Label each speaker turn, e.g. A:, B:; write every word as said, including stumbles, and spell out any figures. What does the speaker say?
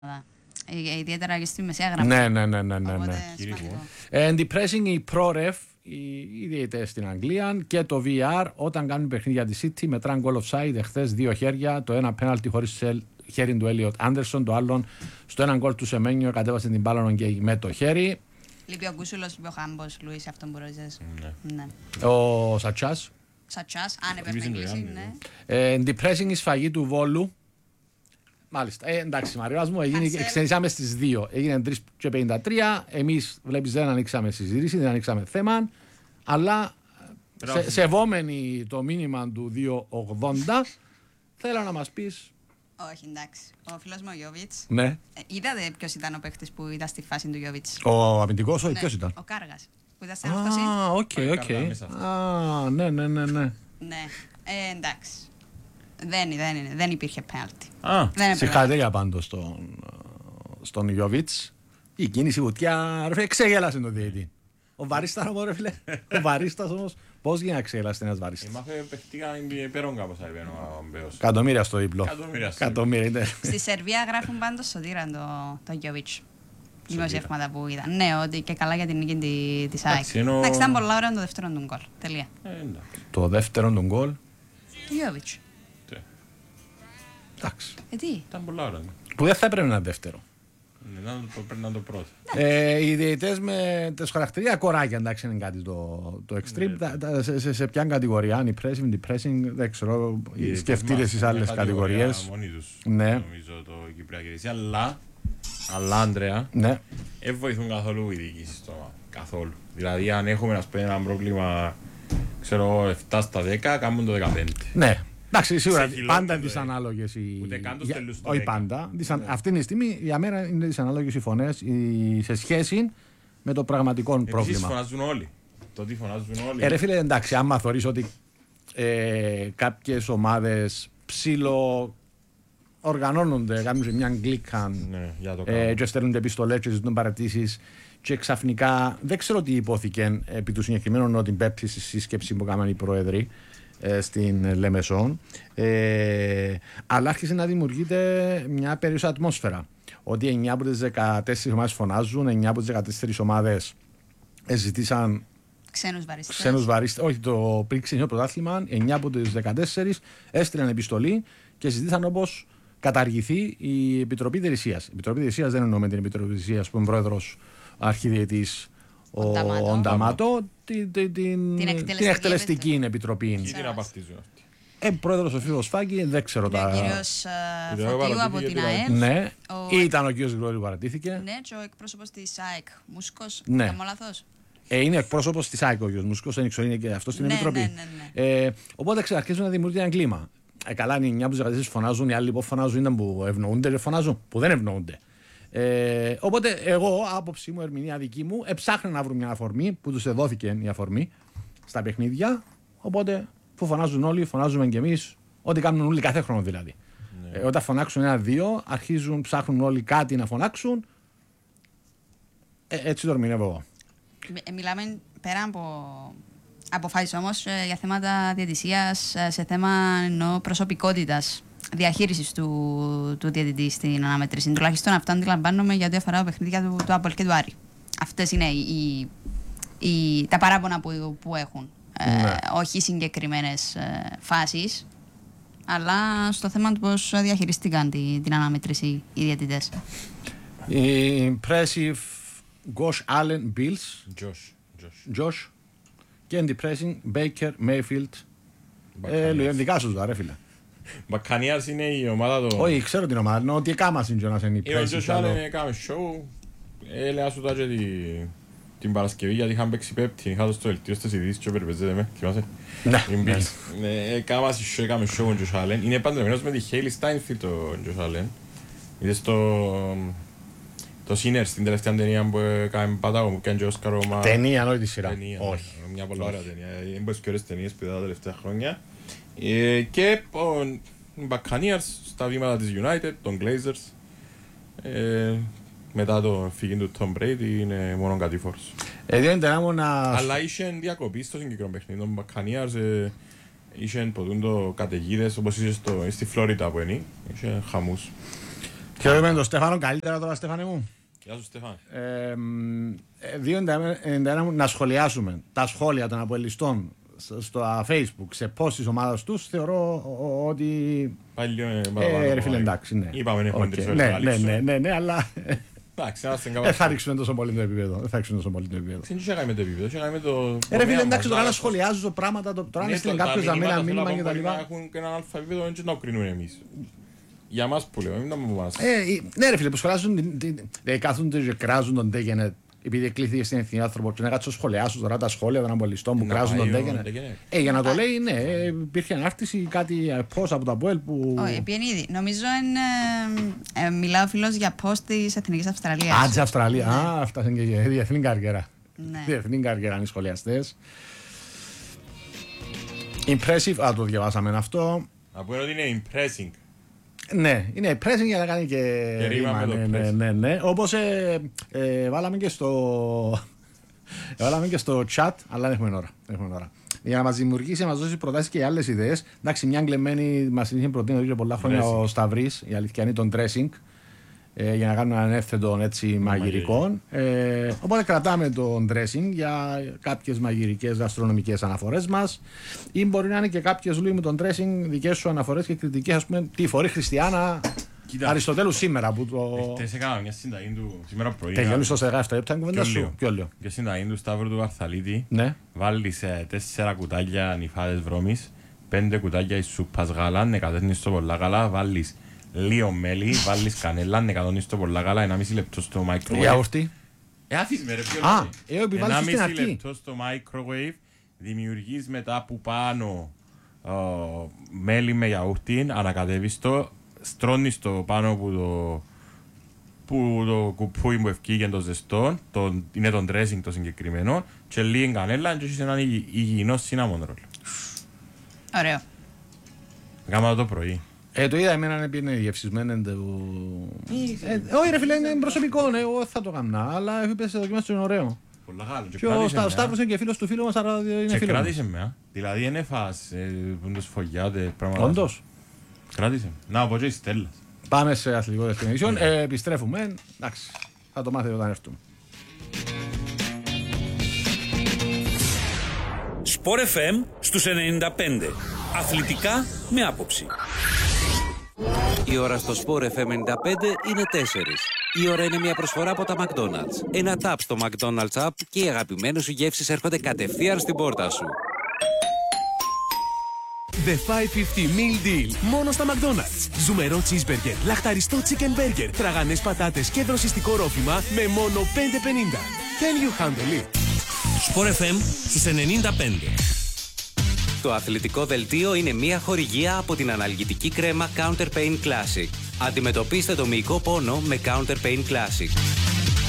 A: Ιδιαίτερα και στη μεσαία γραμμή.
B: Ναι, ναι, ναι, ναι, ναι, ναι.
A: Ε,
B: Depressing οι ProRef, οι διαιτητές στην Αγγλία και το βι αρ όταν κάνουν παιχνίδια τη City μετράνε goal offside εχθές δύο χέρια, το ένα πέναλτι χωρίς χέρι του Έλιοτ Άντερσον, το άλλο στο ένα γκολ του Σεμένιο κατέβασε την μπάλα και με το χέρι.
A: Λείπει ο Κούσουλος, λείπει ο Χάμπος, Λουίς, αυτόν που ρώτησες.
B: Ναι. Ο Σατσάς.
A: Σατσάς, αν επεπενήσει, ναι.
B: Ε, depressing η σφαγή του Βόλου. Μάλιστα. Ε, εντάξει, Μαριάς μου, εξενήσαμε στις δύο. Έγινε τρεις και πενήντα τρία. Εμείς, βλέπεις, δεν ανοίξαμε συζήτηση, δεν ανοίξαμε θέμα. Αλλά σε, σεβόμενοι το μήνυμα του δύο ογδόντα, θέλω να μας πεις.
A: Όχι, εντάξει. Ο φίλος μου ο Γιώβιτς.
B: Ναι.
A: Ε, είδατε ποιος ήταν ο παίχτης που ήταν στη φάση του Γιώβιτς?
B: Ο αμυντικός, όχι,
A: ναι,
B: ποιος ήταν?
A: Ο Κάργας. Που ήταν στην όρθωση.
B: Α, οκ, οκ. Α, ναι, ναι, ναι, ναι.
A: Ναι. Ε, εντάξει. Δεν, δεν, δεν, δεν υπήρχε πέναλτι.
B: Συγχαρητήρια πάντως στον, στον Γιώβιτς. Η κίνηση βουτιά, ρε φίλε, ξεγέλασε τον διαιτητή. Ο Βαρίστας όμως, ρε φίλε, ο Βαρίστας όμως, πώς γίνει να ξεγέλασε ένας Βαρίστας?
C: Μάθε παιχτήκα υπέρον κάπως είπε ο Μπέος.
B: Εκατομμύρια στο διπλό.
C: Εκατομμύρια.
A: Στη Σερβία γράφουν πάντως σωτήραν το Γιώβιτς. Δημοσιεύματα που είδαν. Ναι, ότι και καλά για την νίκη της ΑΕΚ. Εντάξει, ήταν πολλά ώρα το δεύτερο του γκολ. Τελεία.
B: Το δεύτερο του γκολ.
A: Του Γιώβιτς.
B: Εντάξει.
A: Ε, τι?
C: Ήταν πολλά ώρα.
B: Που δεν θα έπρεπε να είναι δεύτερο.
C: Ναι, πρέπει να είναι το πρώτο.
B: Ε, οι διαιτητές με τις χαρακτηρία κοράκια, εντάξει, είναι κάτι το, το extreme. τα, τα, σε, σε, σε ποια κατηγορία, αν impressive, depressing, δεν ξέρω, σκεφτείτε στις άλλες κατηγορίες.
C: Μόνοι τους,
B: ναι.
C: Νομίζω το Κυπριακή Διευθυνσία, αλλά, αλλά Άντρεα,
B: ναι.
C: δεν βοηθούν καθόλου οι διοικήσεις στο καθόλου. Δηλαδή, αν έχουμε ας πούμε, ένα πρόβλημα, ξέρω, επτά στα δέκα, κάνουν το δεκαπέντε.
B: Ναι. Εντάξει, σίγουρα πάντα δυσανάλογες οι.
C: Ούτε καν το στέλνουν στο
B: όχι πάντα. Δυσαν... ναι. Αυτή τη στιγμή για μένα είναι δυσανάλογες οι φωνές οι... σε σχέση με το πραγματικό
C: Επίσης
B: πρόβλημα.
C: Επίσης φωνάζουν όλοι. Το τι φωνάζουν όλοι.
B: Ε, ρε φίλε, εντάξει, άμα θεωρείς ότι ε, κάποιες ομάδες ψήλο οργανώνονται, κάνουν σε μια γκλίκα
C: ναι,
B: ε, και στέλνουν επιστολές και ζητούν παρατήσεις και ξαφνικά δεν ξέρω τι υπόθηκε επί του συγκεκριμένου ότι πέπτει στη σύσκεψη που έκαναν οι πρόεδροι στην Λεμεσόν, ε, αλλά άρχισε να δημιουργείται μια περίεργη ατμόσφαιρα. Ότι εννιά από τις δεκατέσσερις ομάδες φωνάζουν, εννιά από τις δεκατέσσερις ομάδες ζητήσαν
A: ξένους βαρίστες.
B: Ξένους βαρίστες. Όχι, το πριν ξεκινήσει το πρωτάθλημα, εννιά από τις δεκατέσσερις έστειλαν επιστολή και ζητήσαν όπως καταργηθεί η Επιτροπή Διαιτησίας. Η Επιτροπή Διαιτησίας δεν εννοούμε την Επιτροπή Διαιτησίας που είναι πρόεδρος αρχιδιαιτής ο Νταμάτο, την, την, την, την εκτελεστική, εκτελεστική επιτροπή.
C: Τι την απαρτίζουν αυτή?
B: Ε, πρόεδρος ο Φίλος Φάκη, δεν ξέρω τα.
A: Ο κύριος Φωτίου από την ΑΕΛ.
B: Ναι, ο... ήταν ο κύριος Γρηγόρη που παρατήθηκε.
A: Ναι, και ο εκπρόσωπος της ΑΕΚ, Μούσκος,
B: ναι.
A: Κάνω λάθος.
B: Ε, είναι εκπρόσωπος της ΑΕΚ ο κύριος Μούσκος, δεν ξέρω, είναι και αυτό στην
A: ναι,
B: επιτροπή.
A: Ναι, ναι, ναι.
B: Ε, οπότε ξεκαρχίζουν να δημιουργούν ένα κλίμα. Ε, καλά, είναι οι εννιά που δεκατέσσερις φωνάζουν, οι άλλοι που φωνάζουν ήταν που ευνοούνται και φωνάζουν που δεν ευνοούνται. Ε, οπότε εγώ, άποψή μου, ερμηνεία δική μου, έψαχνα να βρουν μια αφορμή που τους εδόθηκε η αφορμή στα παιχνίδια. Οπότε που φωνάζουν όλοι, φωνάζουμε κι εμείς, ό,τι κάνουν όλοι κάθε χρόνο δηλαδή. Ναι. Ε, όταν φωνάξουν ένα-δύο, αρχίζουν, ψάχνουν όλοι κάτι να φωνάξουν. Ε, έτσι το ερμηνεύω εγώ.
A: Ε, μιλάμε πέρα από αποφάσεις όμως ε, για θέματα διαιτησίας, ε, σε θέμα εννοώ προσωπικότητας. Διαχείρισης του, του διαιτητή στην αναμέτρηση. Τουλάχιστον αυτό αντιλαμβάνομαι γιατί αφορά τα παιχνίδια του, του Απολ και του Άρη. Αυτές είναι οι, οι, τα παράπονα που, που έχουν. Ναι. Ε, όχι συγκεκριμένες ε, φάσεις, αλλά στο θέμα του πώς διαχειριστήκαν την, την αναμέτρηση οι διαιτητές.
B: Impressive Gosh Allen Bills.
C: Josh. Josh.
B: Josh. Και impressive Baker Mayfield. Ε, δικά σου τα ρε φίλε.
C: Μπακανιάς είναι η ομάδα του...
B: Όχι, ξέρω την ομάδα, είναι ότι έκαμα συντζόνας είναι η πρέση.
C: Ο Josh Allen έκαμε show, έλεγα σου τα και την Παρασκευή γιατί είχαν παίξει πέπτη, είχα το στο δελτίο στις ειδήσεις και περιπεζέτε με, θυμάσαι. Ναι. Έκαμα show, έκαμε show ο Josh Allen, είναι παντρεμένος με τη Hailey Steinfeld ο Josh Allen. Είδες το Sinners, την τελευταία ταινία που έκαμε πατάγω, που έκανε και Όσκαρο.
B: Ταινία, όχι τη σειρά.
C: Όχι. Μια πολύ ωραία ταινία, είναι από τις πιο ωραίες ταινίες που είδα τα τελευταία χρόνια. Ε, και οι Buccaneers στα βήματα της United, των Glazers, ε, μετά το φύγιν του Tom Brady είναι μόνο κατήφορος.
B: Ε, να...
C: Αλλά είχε διακοπή στο συγκεκριμένο παιχνίδι. Των Buccaneers ε, είχε ποτούν το καταιγίδες όπως είχε στο, στη Φλόριτα που είναι, είχε χαμούς.
B: Και με τον Στέφανο καλύτερα τώρα, Στέφανε μου.
C: Γεια σου, Στέφανε.
B: δύο ενενήντα ένα να σχολιάσουμε τα σχόλια των αποελιστών στο Facebook σε post της ομάδας τους, θεωρώ ότι.
C: Πάλι
B: ε, ρε φίλε, εντάξει, ναι.
C: Είπαμε, έχουμε τρεις ώρες
B: ναι,
C: να
B: ναι, ναι, ναι, ναι, αλλά.
C: Εντάξει,
B: δεν θα ρίξουμε τόσο πολύ το επίπεδο. Δεν θα ρίξουμε τόσο πολύ το επίπεδο.
C: Δεν είχαμε το επίπεδο. Είχαμε το.
B: Ε, ρε φίλε, εντάξει, τώρα να σχολιάζω πράγματα, τώρα να στείλει κάποιος να μείνει ένα μήνυμα και τα λοιπά.
C: Έχουν και έναν αλφα επίπεδο, δεν να κρίνουν εμείς. Για μας που λέω, μην τα μου μας.
B: Ναι, ρε φίλε, που σχολιάζουν, κάθονται και κράζουν τον Ντέγενετ. Επειδή εκλήθηκε στην εθνική άνθρωπο, και να κάτσω σχολιάσω τώρα τα σχόλια των απολυστών που κράζουν τον Ντέγενετ. Ε, για να το λέει, ναι, υπήρχε ανάρτηση, κάτι πώ από τα ΠΟΕΛ που.
A: Όχι, επιενίδη. Νομίζω είναι. Μιλάω φίλο για πώ τη Εθνική Αυστραλία.
B: Α, τη Αυστραλία. Α, αυτά είναι και διεθνή καριέρα.
A: Ναι.
B: Διεθνή καριέρα είναι οι σχολιαστέ. Impressive, α, το διαβάσαμε αυτό.
C: Από ότι είναι impressing.
B: Ναι, είναι pressing για να κάνει και,
C: και ρήμα.
B: Ναι, ναι, ναι, ναι. Όπως ε, ε, βάλαμε και στο ε, βάλαμε και στο chat, αλλά δεν έχουμε ώρα, δεν έχουμε ώρα. Για να μας δημιουργήσει, να μας δώσει προτάσεις και άλλες ιδέες. Εντάξει, μια γκλεμμένη μας είχε προτείνει εδώ και πολλά χρόνια dressing. Ο Σταυρής, η αληθιανή των dressing, ε, για να κάνουμε έναν εύθετο έτσι μαγειρικό. Ε, οπότε κρατάμε τον dressing για κάποιες μαγειρικές γαστρονομικές αναφορές μας, ή μπορεί να είναι και κάποιες Λουί με τον dressing δικές σου αναφορές και κριτικές, ας πούμε, τη φορή Χριστιανά Αριστοτέλου σήμερα. Που το...
C: Χτες έκανα μια συνταγή του σήμερα πρωί.
B: Τελειώνεις στο δεκαεπτά λεπτά την κουβέντα σου. Ποιο λέω.
C: Και συνταγή του Σταύρου του Βαρθαλίτη.
B: Ναι.
C: Βάλεις ε, τέσσερα κουτάλια νυφάδες βρώμης, πέντε κουτάλια εις σούπας γάλα, νεκατέχνεις το πολλά καλά, βάλεις λίγο μέλι, βάλεις κανέλα, νεκατέχνεις το πολλά καλά, ενάμιση λεπτό στο microwave.
B: Γιαούρτι.
C: Ε, αφήσεις με ρε πιο
B: Α, ε, επιβάλλεις στην αρχή.
C: ενάμιση λεπτό στο microwave, δημιουργείς μετά από πάνω ο, μέλι με γιαούρτι, ανακατεύεις το, στρώνεις το πάνω που το, που το κουπούι μου ευκήγε το ζεστό, το, είναι το dressing το συγκεκριμένο, και λίγη κανέλα και έχεις έναν υγιεινό cinnamon roll.
A: Ωραίο.
C: Κάμα το πρωί.
B: Ε, το είδα εμένα είναι διευσισμένο. Όχι ρε φίλε, είναι προσωπικό, εγώ θα το κάνω, αλλά είπες το δοκιμάσαι είναι ωραίο.
C: Πολλά καλό.
B: Και ο Σταύρος είναι και φίλος του φίλου μας, άρα είναι φίλος.
C: Και κράτησε με, δηλαδή είναι φας, πούντος φωγιάτε, πράγματα.
B: Όντως.
C: Κράτησε. Να, από και η Στέλλας.
B: Πάμε σε αθλητικό δευτερινήσιον, επιστρέφουμε, εντάξει, θα το μάθετε όταν έρθουμε.
D: Σπορ εφ εμ στους ενενήντα πέντε. Αθλητικά με άποψη.
E: Η ώρα στο Sport εφ εμ ενενήντα πέντε είναι τέσσερις. Η ώρα είναι μια προσφορά από τα McDonald's. Ένα tap στο McDonald's app και οι αγαπημένες σου γεύσεις έρχονται κατευθείαν στην πόρτα σου.
F: The πεντακόσια πενήντα Meal Deal. Μόνο στα McDonald's. Ζουμερό cheeseburger, λαχταριστό chicken burger, τραγανές πατάτες και δροσιστικό ρόφημα με μόνο πέντε πενήντα. Can you handle it?
D: Sport εφ εμ στους ενενήντα πέντε.
E: Το αθλητικό δελτίο είναι μια χορηγία από την αναλγητική κρέμα Counter Pain Classic. Αντιμετωπίστε το μυϊκό πόνο με Counter Pain Classic.